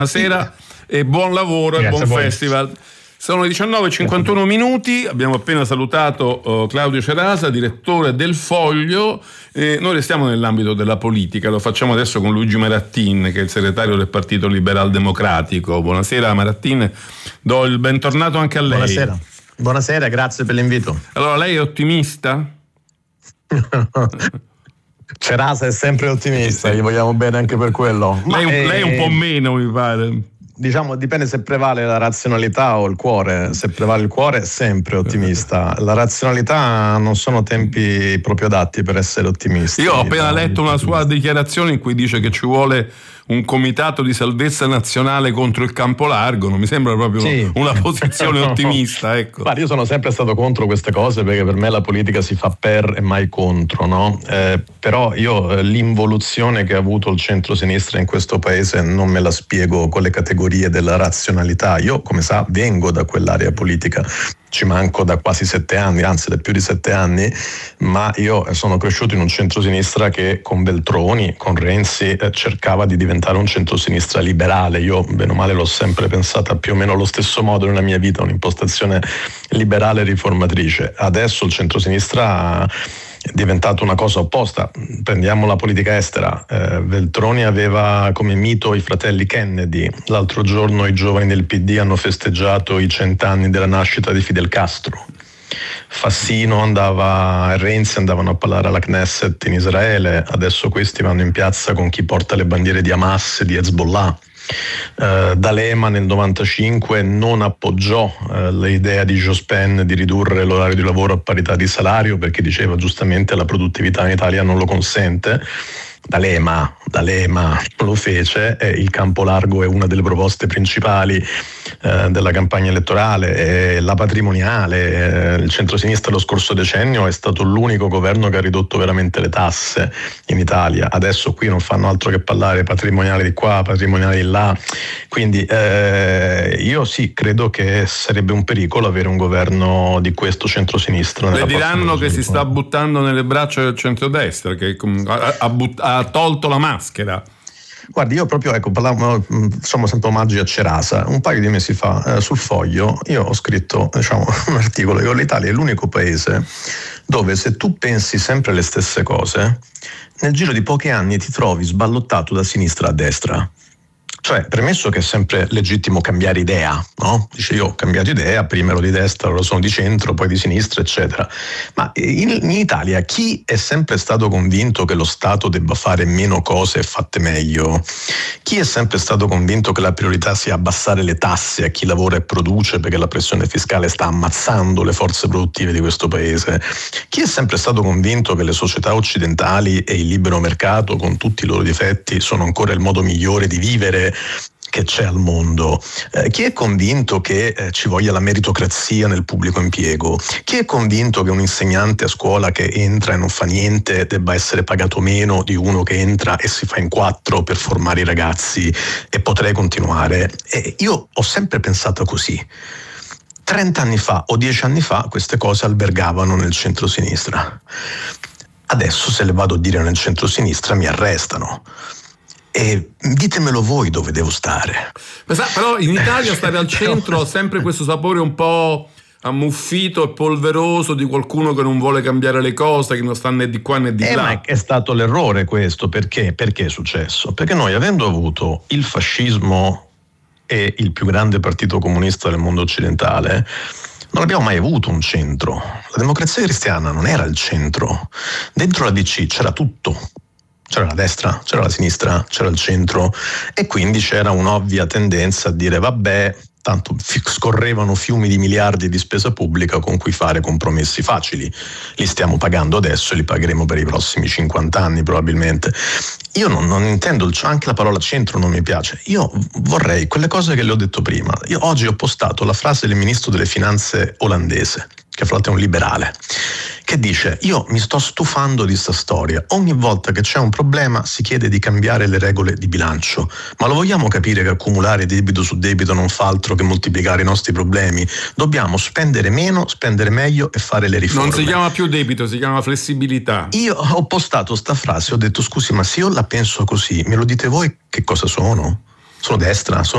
Buonasera e buon lavoro e buon festival. Sono le 19:51 minuti, abbiamo appena salutato Claudio Cerasa, direttore del Foglio. Noi restiamo nell'ambito della politica, lo facciamo adesso con Luigi Marattin, che è il segretario del Partito Liberal Democratico. Buonasera Marattin, do il bentornato anche a lei. Buonasera, grazie per l'invito. Allora, lei è ottimista? Cerasa è sempre ottimista, gli vogliamo bene anche per quello. Lei un po' meno, mi pare. Diciamo, dipende se prevale la razionalità o il cuore. Se prevale il cuore, sempre ottimista. La razionalità non sono tempi proprio adatti per essere ottimisti. Io ho appena letto una sua dichiarazione in cui dice che ci vuole un comitato di salvezza nazionale contro il campo largo. Non mi sembra proprio una posizione ottimista, ecco. Guarda, io sono sempre stato contro queste cose, perché per me la politica si fa per e mai contro, no? Però io l'involuzione che ha avuto il centro-sinistra in questo paese non me la spiego con le categorie della razionalità. Io, come sa, vengo da quell'area politica, ci manco da quasi 7 anni, anzi da più di 7 anni, ma io sono cresciuto in un centrosinistra che con Veltroni, con Renzi, cercava di diventare un centrosinistra liberale. Io, bene o male, l'ho sempre pensata più o meno allo stesso modo nella mia vita, un'impostazione liberale riformatrice. Adesso il centrosinistra è diventato una cosa opposta. Prendiamo la politica estera. Veltroni aveva come mito i fratelli Kennedy. L'altro giorno i giovani del PD hanno festeggiato i 100 anni della nascita di Fidel Castro. Fassino e Renzi andavano a parlare alla Knesset in Israele. Adesso questi vanno in piazza con chi porta le bandiere di Hamas e di Hezbollah. D'Alema nel 95 non appoggiò l'idea di Jospin di ridurre l'orario di lavoro a parità di salario, perché diceva giustamente la produttività in Italia non lo consente. D'Alema lo fece, e il campo largo è una delle proposte principali della campagna elettorale. La patrimoniale, il centrosinistra lo scorso decennio è stato l'unico governo che ha ridotto veramente le tasse in Italia. Adesso qui non fanno altro che parlare patrimoniale di qua, patrimoniale di là. Quindi io sì, credo che sarebbe un pericolo avere un governo di questo centrosinistra. Le diranno che si sta buttando nelle braccia del centrodestra, che ha tolto la maschera. Guardi, io proprio, facciamo sempre omaggi a Cerasa. Un paio di mesi fa sul Foglio io ho scritto un articolo che l'Italia è l'unico paese dove, se tu pensi sempre le stesse cose, nel giro di pochi anni ti trovi sballottato da sinistra a destra. Cioè, premesso che è sempre legittimo cambiare idea, no? Dice, io ho cambiato idea, prima ero di destra, ora sono di centro, poi di sinistra, eccetera. Ma in Italia chi è sempre stato convinto che lo Stato debba fare meno cose e fatte meglio? Chi è sempre stato convinto che la priorità sia abbassare le tasse a chi lavora e produce, perché la pressione fiscale sta ammazzando le forze produttive di questo paese? Chi è sempre stato convinto che le società occidentali e il libero mercato, con tutti i loro difetti, sono ancora il modo migliore di vivere che c'è al mondo? Chi è convinto che ci voglia la meritocrazia nel pubblico impiego? Chi è convinto che un insegnante a scuola che entra e non fa niente debba essere pagato meno di uno che entra e si fa in 4 per formare i ragazzi? E potrei continuare. Io ho sempre pensato così. 30 anni fa o 10 anni fa queste cose albergavano nel centrosinistra. Adesso, se le vado a dire nel centrosinistra, mi arrestano. E ditemelo voi dove devo stare. Però in Italia stare al centro ha sempre questo sapore un po' ammuffito e polveroso di qualcuno che non vuole cambiare le cose, che non sta né di qua né di là. Ma è stato l'errore questo. Perché è successo? Perché noi, avendo avuto il fascismo e il più grande partito comunista del mondo occidentale, non abbiamo mai avuto un centro. La Democrazia Cristiana non era il centro. Dentro la DC c'era tutto. C'era la destra, c'era la sinistra, c'era il centro, e quindi c'era un'ovvia tendenza a dire vabbè, tanto scorrevano fiumi di miliardi di spesa pubblica con cui fare compromessi facili. Li stiamo pagando adesso e li pagheremo per i prossimi 50 anni probabilmente. Io non intendo, anche la parola centro non mi piace. Io vorrei quelle cose che le ho detto prima. Io oggi ho postato la frase del ministro delle finanze olandese, che fra l'altro è un liberale, che dice: io mi sto stufando di sta storia, ogni volta che c'è un problema si chiede di cambiare le regole di bilancio, ma lo vogliamo capire che accumulare debito su debito non fa altro che moltiplicare i nostri problemi? Dobbiamo spendere meno, spendere meglio e fare le riforme. Non si chiama più debito, si chiama flessibilità. Io ho postato sta frase, ho detto: scusi, ma se io la penso così, me lo dite voi che cosa sono? Sono destra?